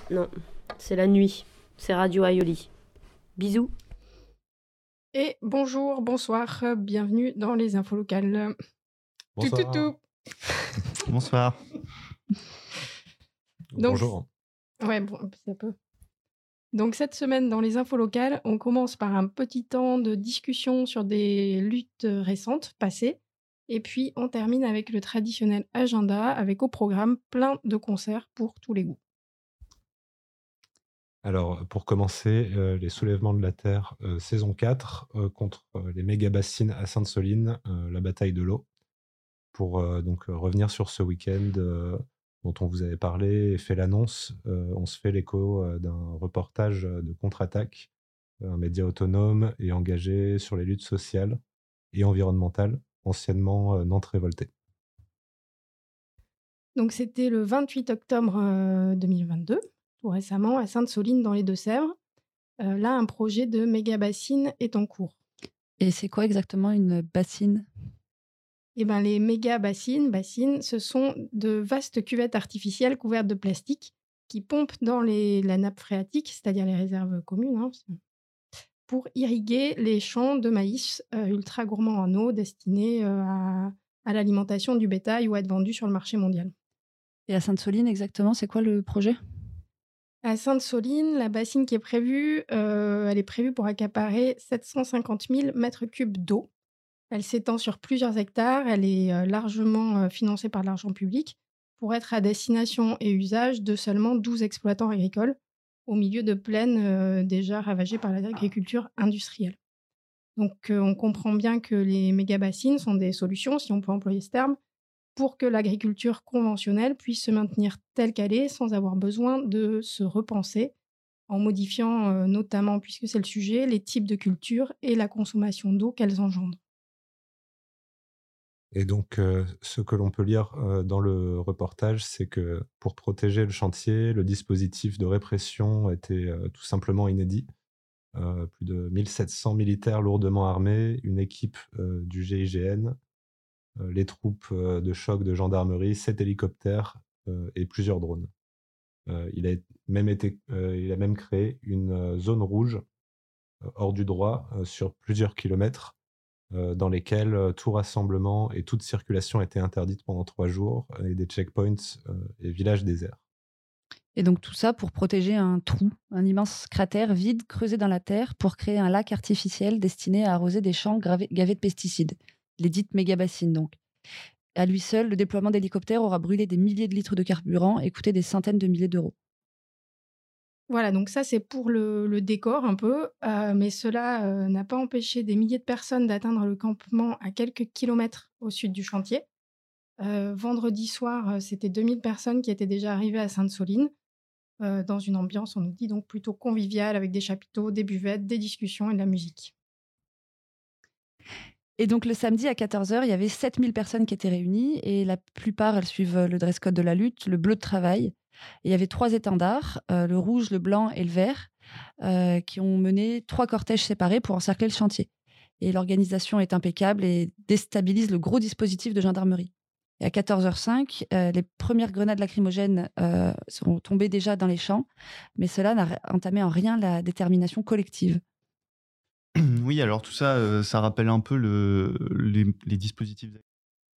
Non, c'est la nuit. C'est Radio Aioli. Bisous. Et bonjour, bonsoir, bienvenue dans les infos locales. Bonsoir. Tout. Bonsoir. Donc, Bonjour. Ouais, bon, ça peut. Donc cette semaine dans les infos locales, on commence par un petit temps de discussion sur des luttes récentes, passées, et puis on termine avec le traditionnel agenda, avec au programme plein de concerts pour tous les goûts. Alors, pour commencer, les soulèvements de la Terre, saison 4, contre les méga-bassines à Sainte-Soline, la bataille de l'eau. Pour donc revenir sur ce week-end dont on vous avait parlé et fait l'annonce, on se fait l'écho d'un reportage de Contre-Attaque, un média autonome et engagé sur les luttes sociales et environnementales, anciennement Nantes Révoltée. Donc c'était le 28 octobre 2022, tout récemment, à Sainte-Soline dans les Deux-Sèvres. Là, un projet de méga-bassine est en cours. Et c'est quoi exactement une bassine ? Eh ben, les méga-bassines, ce sont de vastes cuvettes artificielles couvertes de plastique qui pompent dans la nappe phréatique, c'est-à-dire les réserves communes, pour irriguer les champs de maïs ultra gourmands en eau destinés à l'alimentation du bétail ou à être vendus sur le marché mondial. Et à Sainte-Soline, exactement, c'est quoi le projet ? À Sainte-Soline, la bassine qui est prévue, elle est prévue pour accaparer 750 000 mètres cubes d'eau. Elle s'étend sur plusieurs hectares, elle est largement financée par l'argent public pour être à destination et usage de seulement 12 exploitants agricoles au milieu de plaines déjà ravagées par l'agriculture industrielle. Donc on comprend bien que les méga-bassines sont des solutions, si on peut employer ce terme, pour que l'agriculture conventionnelle puisse se maintenir telle qu'elle est sans avoir besoin de se repenser en modifiant notamment, puisque c'est le sujet, les types de cultures et la consommation d'eau qu'elles engendrent. Et donc, ce que l'on peut lire dans le reportage, c'est que pour protéger le chantier, le dispositif de répression était tout simplement inédit. Plus de 1700 militaires lourdement armés, une équipe du GIGN, les troupes de choc de gendarmerie, 7 hélicoptères et plusieurs drones. Il a même créé une zone rouge hors du droit sur plusieurs kilomètres dans lesquels tout rassemblement et toute circulation étaient interdites pendant 3 jours, et des checkpoints et villages déserts. Et donc tout ça pour protéger un trou, un immense cratère vide creusé dans la terre pour créer un lac artificiel destiné à arroser des champs gavés de pesticides, les dites méga-bassines donc. À lui seul, le déploiement d'hélicoptères aura brûlé des milliers de litres de carburant et coûté des centaines de milliers d'euros. Voilà, donc ça c'est pour le décor un peu, mais cela n'a pas empêché des milliers de personnes d'atteindre le campement à quelques kilomètres au sud du chantier. Vendredi soir, c'était 2000 personnes qui étaient déjà arrivées à Sainte-Soline, dans une ambiance, on nous dit donc plutôt conviviale, avec des chapiteaux, des buvettes, des discussions et de la musique. Et donc le samedi à 14h, il y avait 7000 personnes qui étaient réunies et la plupart, elles suivent le dress code de la lutte, le bleu de travail. Et il y avait 3 étendards, le rouge, le blanc et le vert, qui ont mené 3 cortèges séparés pour encercler le chantier. Et l'organisation est impeccable et déstabilise le gros dispositif de gendarmerie. Et à 14h05, les premières grenades lacrymogènes sont tombées déjà dans les champs, mais cela n'a entamé en rien la détermination collective. Oui, alors tout ça, ça rappelle un peu les dispositifs